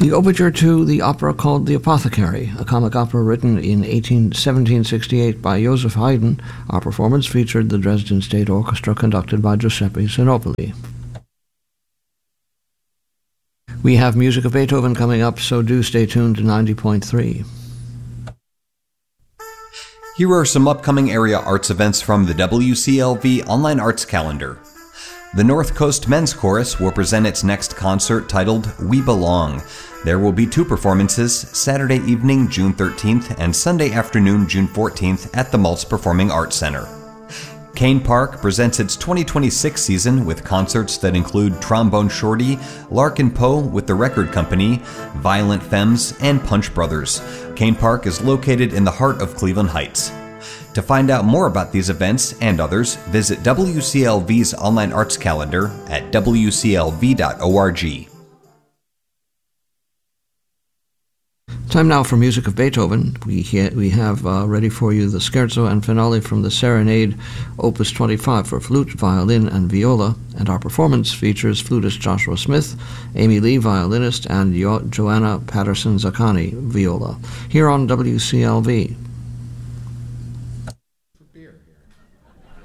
The overture to the opera called The Apothecary, a comic opera written in 1768 by Joseph Haydn. Our performance featured the Dresden State Orchestra conducted by Giuseppe Sinopoli. We have music of Beethoven coming up, so do stay tuned to 90.3. Here are some upcoming area arts events from the WCLV Online Arts Calendar. The North Coast Men's Chorus will present its next concert titled We Belong. There will be 2 performances, Saturday evening, June 13th, and Sunday afternoon, June 14th, at the Maltz Performing Arts Center. Kane Park presents its 2026 season with concerts that include Trombone Shorty, Larkin Poe with the Record Company, Violent Femmes, and Punch Brothers. Kane Park is located in the heart of Cleveland Heights. To find out more about these events and others, visit WCLV's online arts calendar at wclv.org. Time now for music of Beethoven. We have ready for you the scherzo and finale from the Serenade, Opus 25 for flute, violin, and viola, and our performance features flutist Joshua Smith, Amy Lee, violinist, and Joanna Patterson-Zaccani, viola, here on WCLV.